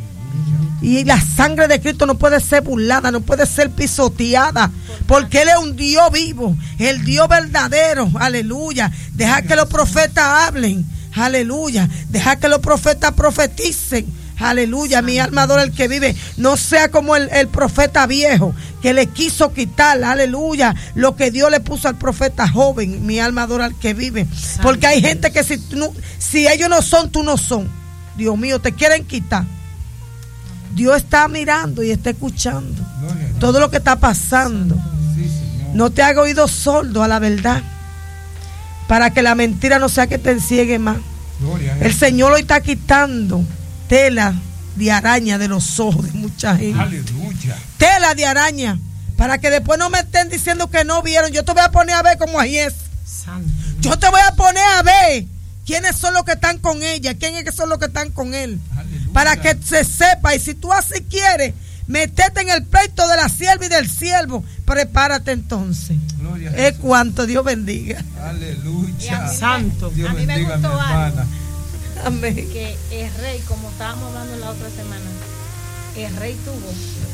Y la sangre de Cristo no puede ser burlada, no puede ser pisoteada, porque Él es un Dios vivo, el Dios verdadero, aleluya. Deja que los profetas hablen, aleluya. Deja que los profetas profeticen, aleluya. Mi alma adora el que vive. No sea como el, el profeta viejo que le quiso quitar, aleluya, lo que Dios le puso al profeta joven. Mi alma adora al que vive. Porque hay gente que si, tú no- si ellos no son, tú no son. Dios mío, te quieren quitar. Dios está mirando y está escuchando Gloria a Dios. todo lo que está pasando. Sí, Señor. No te haga oído sordo a la verdad, para que la mentira no sea que te enciegue más. Gloria a El Dios. Señor hoy está quitando tela de araña de los ojos de mucha gente. Aleluya. Tela de araña, para que después no me estén diciendo que no vieron. Yo te voy a poner a ver cómo ahí es. Santo. Yo te voy a poner a ver quiénes son los que están con ella, quiénes que son los que están con él. Aleluya. Para que se sepa, y si tú así quieres, metete en el pleito de la sierva y del siervo, prepárate entonces. Es cuanto Dios bendiga. Aleluya. Santo. Dios a mí me bendiga a mi gustó hermana. algo. Amén. Que el rey, como estábamos hablando en la otra semana, el rey tuvo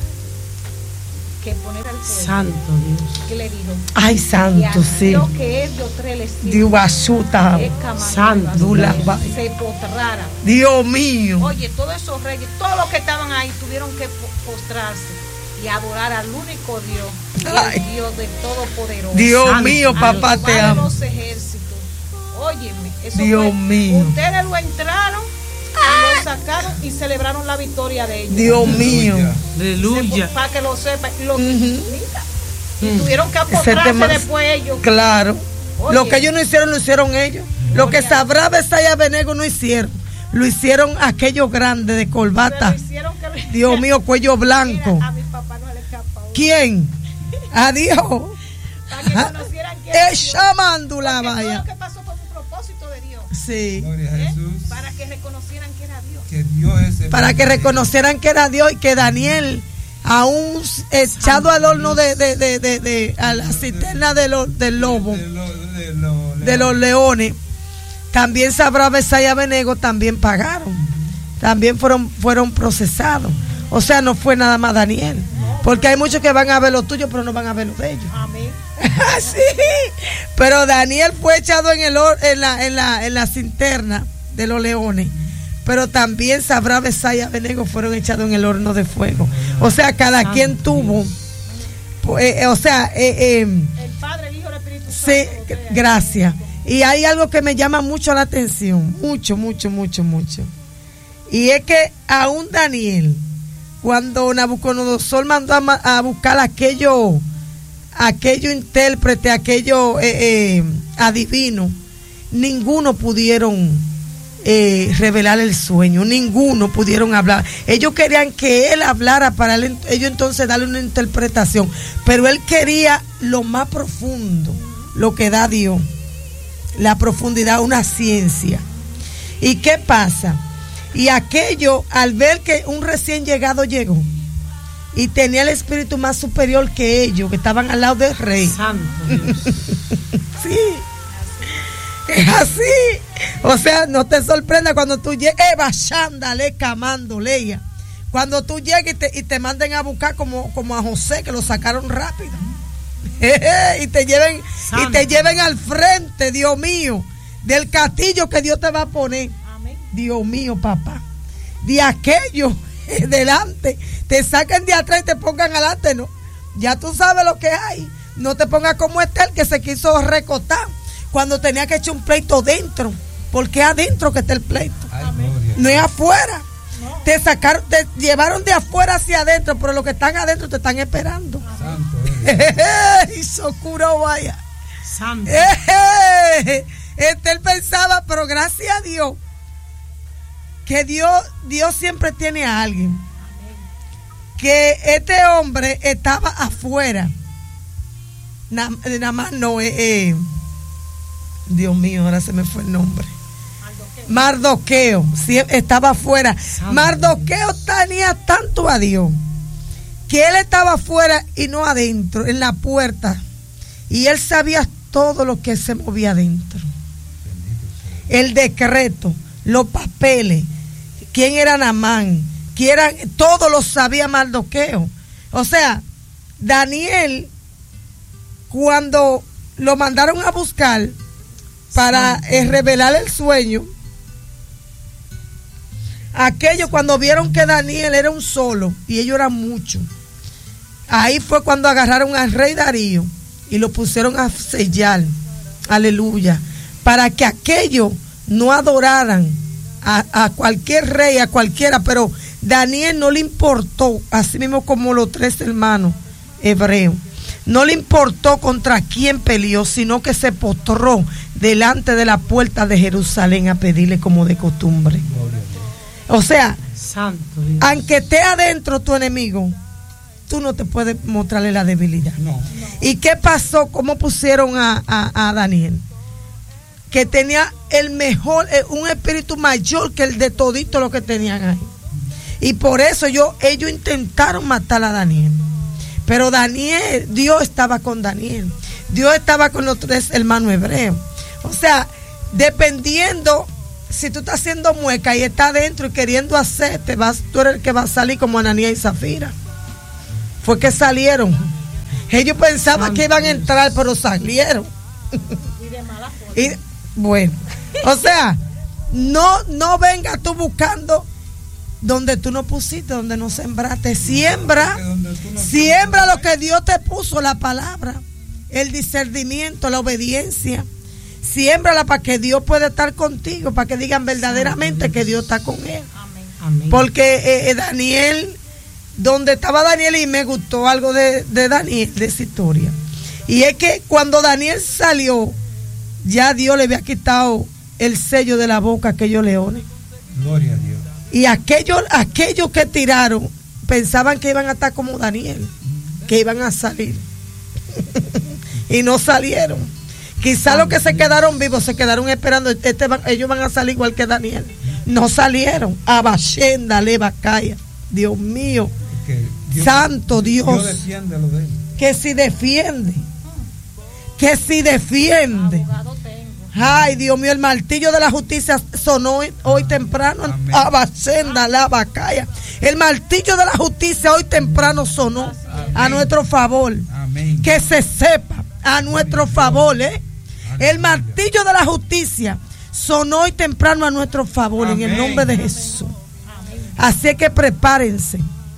que poner al pueblo. Santo Dios. Que le dijo. Ay, santo, sí. Lo que es de tres le Dios basuta. Santo. se postrara. Dios mío. Oye, todos esos reyes, todos los que estaban ahí tuvieron que postrarse y adorar al único Dios, Ay. el Dios del Todopoderoso. Dios Santo. mío, papá, te Jehová de amo. los ejércitos. Óyeme, eso Dios fue- mío. Ustedes lo entraron, y lo sacaron y celebraron la victoria de ellos. Dios mío. Aleluya. Para que lo sepan. Lo, Ujú. mira, y tuvieron que Ese apostrarse tema- después ellos. Claro. Oye. Lo que ellos no hicieron, lo hicieron ellos. Lo que Sabrá, Besaya y Abednego no hicieron. Lo hicieron aquellos grandes de corbata. Se lo hicieron que- Dios mío, cuello blanco. Mira, a mi papá no se le escapa. ¿Quién? Adiós. Para que conocieran que Es llamando la Porque todo vaya. lo que pasó fue un propósito de Dios. Sí. Gloria a ¿eh? Jesús. Para que reconocieran que era Dios. Que Dios es el Para que reconocieran que era Dios y que Daniel, aún echado al horno de, de, de, de, de- a la cisterna de los, del lobo, de, lo- de lo- de los leones, también Sabrá, Besaya y Abednego también pagaron, también fueron, fueron procesados. O sea, no fue nada más Daniel, porque hay muchos que van a ver lo tuyo, pero no van a ver lo de ellos. Amén. Sí, pero Daniel fue echado en el hor- en la, en la, en la cisterna de los leones, pero también Sabrá, Besaya y Abednego fueron echados en el horno de fuego. O sea, cada Santo quien tuvo, pues, eh, o sea, eh, eh, El Padre, el Hijo, el Espíritu Santo. sí, los tres. gracias. Y hay algo que me llama mucho la atención, mucho, mucho, mucho, mucho. Y es que aún Daniel, cuando Nabucodonosor mandó a, ma- a buscar aquello, aquello intérprete, aquello eh, eh, adivino, ninguno pudieron eh, revelar el sueño, ninguno pudieron hablar. Ellos querían que él hablara para él, ellos entonces darle una interpretación, pero él quería lo más profundo, lo que da Dios, la profundidad, una ciencia. ¿Y qué pasa? Y aquello, al ver que un recién llegado llegó y tenía el espíritu más superior que ellos, que estaban al lado del rey. Santo Dios. Sí, es así. O sea, no te sorprenda cuando tú llegues, Eva, chándale, camando, leia. Cuando tú llegues y te, y te manden a buscar como, como a José, que lo sacaron rápido. Y te lleven, Santo. y te lleven al frente, Dios mío, del castillo que Dios te va a poner. Amén. Dios mío, papá. De aquello delante, te saquen de atrás y te pongan adelante, ¿no? Ya tú sabes lo que hay. No te pongas como Estel, que se quiso recotar cuando tenía que echar un pleito dentro, porque es adentro que está el pleito, Ay, gloria. no es afuera. Te sacaron, te llevaron de afuera hacia adentro, pero los que están adentro te están esperando. Santo eres. Y Socuro vaya. Santo. Este él pensaba, pero gracias a Dios, que Dios, Dios siempre tiene a alguien. Que este hombre estaba afuera. Nada na más no, eh, eh, Dios mío, ahora se me fue el nombre. Mardoqueo, sí, estaba afuera. Santo. Mardoqueo tenía tanto a Dios que él estaba afuera y no adentro, en la puerta. Y él sabía todo lo que se movía adentro. El decreto, los papeles, quién era Naamán, quién era, todo lo sabía Mardoqueo. O sea, Daniel, cuando lo mandaron a buscar para eh, revelar el sueño, aquellos cuando vieron que Daniel era un solo y ellos eran muchos, ahí fue cuando agarraron al rey Darío y lo pusieron a sellar, aleluya, para que aquellos no adoraran a, a cualquier rey, a cualquiera, pero Daniel no le importó, así mismo como los tres hermanos hebreos, no le importó contra quién peleó, sino que se postró delante de la puerta de Jerusalén a pedirle como de costumbre. O sea, Santo Dios. aunque esté adentro tu enemigo, tú no te puedes mostrarle la debilidad. No. ¿Y qué pasó? ¿Cómo pusieron a, a, a Daniel? Que tenía el mejor, eh, un espíritu mayor que el de todito lo que tenían ahí. Y por eso yo, ellos intentaron matar a Daniel. Pero Daniel, Dios estaba con Daniel. Dios estaba con los tres hermanos hebreos. O sea, dependiendo, si tú estás haciendo mueca y estás adentro y queriendo hacer, te vas, tú eres el que va a salir como Ananías y Zafira. Fue que salieron. Ellos pensaban Santo que iban a entrar, pero salieron. Y de mala forma. Y, bueno, o sea, no, no vengas tú buscando donde tú no pusiste, donde no sembraste. Siembra, siembra lo que Dios te puso, la palabra, el discernimiento, la obediencia. Siémbrala para que Dios pueda estar contigo, para que digan verdaderamente que Dios está con él. Amén. Porque eh, Daniel, donde estaba Daniel, y me gustó algo de, de Daniel, de esa historia, y es que cuando Daniel salió, ya Dios le había quitado el sello de la boca a aquellos leones. Gloria a Dios. Y aquellos, aquellos que tiraron pensaban que iban a estar como Daniel, que iban a salir. Y no salieron. Quizá los que se quedaron vivos se quedaron esperando. Este van, ellos van a salir igual que Daniel. No salieron. Abashenda, Levacaya. Dios mío. Dios, Santo Dios. Dios defiende lo de él. Que si defiende. Que si defiende. Abogado tengo. Ay, Dios mío, el martillo de la justicia sonó hoy, hoy temprano. Abashenda, Levacaya. El martillo de la justicia hoy temprano sonó. Amén. A nuestro favor. Amén. Que se sepa. A nuestro favor, ¿eh? El martillo de la justicia sonó hoy temprano a nuestro favor. Amén. En el nombre de Jesús. Amén. Así que prepárense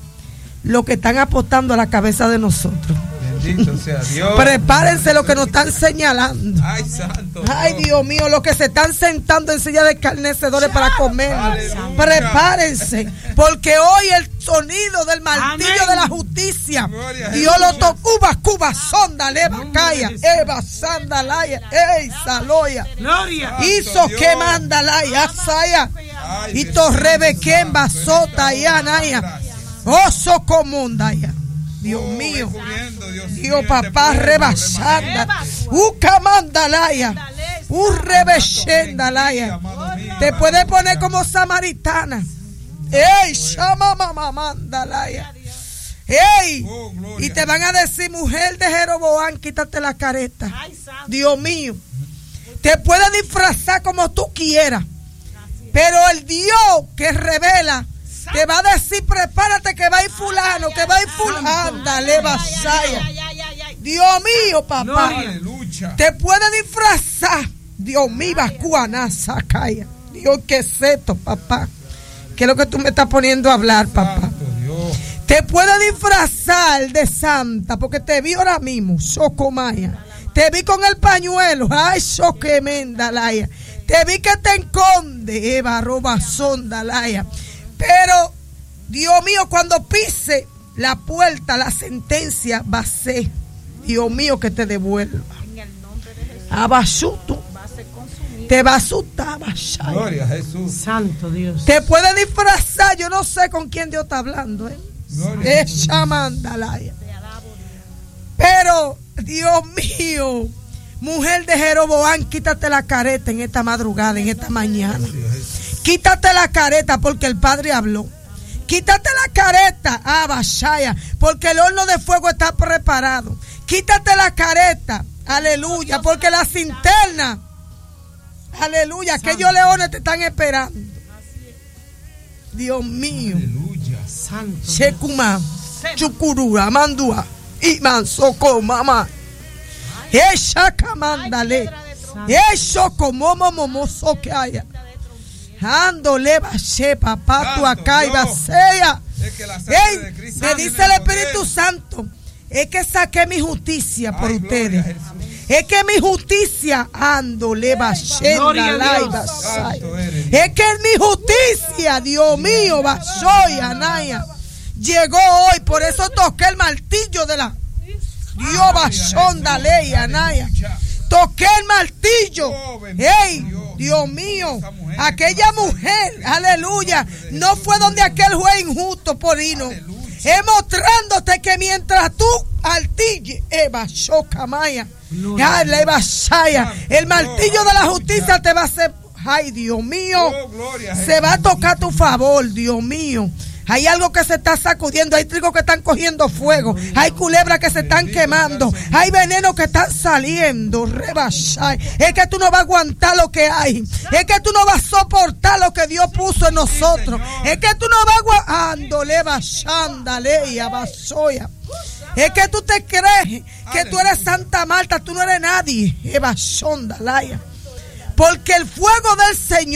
los que están apostando a la cabeza de nosotros. Bendito sea Dios. Prepárense los que nos están señalando. Ay, santo. Ay, Dios mío, los que se están sentando en silla de escarnecedores para comer. Aleluya. Prepárense, porque hoy el sonido del martillo Amén. De la justicia, Dios lo tocó. Cuba, Cuba, sonda, leva, calla, Eva, sandalaya, ey, saloya. Gloria. Hizo que mandalaya, saya. Y torrebequén, basota, y anaya. Oso comundaya. Dios oh, mío, Dios, Dios papá rebasanda, ucamandalaya, un rebeshendalaya. Te puedes poner como samaritana. Ey, shama mamamandalaya. Ey, y te van a decir, mujer de Jeroboam, quítate la careta. Dios mío, te puedes disfrazar como tú quieras, pero el Dios que revela te va a decir, prepárate que va a ir fulano, que va a ir fulano. Ándale, vasaya. Dios mío, papá. Aleluya. Te puede disfrazar. Dios mío, vacuana, sacaya. Dios, qué es esto, papá. ¿Qué es lo que tú me estás poniendo a hablar, papá? Te puede disfrazar de santa, porque te vi ahora mismo, Socomaya. Te vi con el pañuelo, ay, Soquemendalaya. Te vi que te esconde, Eva, roba, sondalaya. Pero, Dios mío, cuando pise la puerta, la sentencia va a ser, Dios mío, que te devuelva. En el nombre de Jesús. Abasuto. Va a ser consumido. Te va a asustar. Gloria a Jesús. Santo Dios. Te puede disfrazar. Yo no sé con quién Dios está hablando, ¿eh? Es Shamandalaya. Pero, Dios mío, mujer de Jeroboam, quítate la careta en esta madrugada, en esta mañana. Quítate la careta porque el Padre habló. Quítate la careta, Abashaya, porque el horno de fuego está preparado. Quítate la careta, aleluya, porque la cinterna, aleluya, aquellos leones te están esperando. Dios mío. Aleluya. Santo. Shekuma, Chukurura, Mandua, Iman, Soko, Mama. Eshaka, Mandale. Eshoko, Momo, Momo, Sokaya. Ando leva shepa pato acá y basea. Ey, me dice el Espíritu Santo, es que saqué mi justicia por Ay, ustedes. Es que mi justicia ando leva shenda la y basaya. Es que es mi justicia, Dios mío, basoya anaya. Llegó hoy, por eso toqué el martillo de la Dios basonda ley anaya. Toqué el martillo. ¡Ey! Dios mío, aquella mujer, aleluya, no fue donde aquel juez injusto por hino. Es mostrándote que mientras tú altille, Eva, Shokamaya, Eva, Shaya, el martillo de la justicia te va a hacer, ay, Dios mío, se va a tocar a tu favor, Dios mío. Hay algo que se está sacudiendo, hay trigo que están cogiendo fuego, hay culebras que se están quemando, hay venenos que están saliendo. Rebashai. Es que tú no vas a aguantar lo que hay, es que tú no vas a soportar lo que Dios puso en nosotros, es que tú no vas a aguantar. Es que tú te crees que tú eres Santa Marta, tú no eres nadie. Porque el fuego del Señor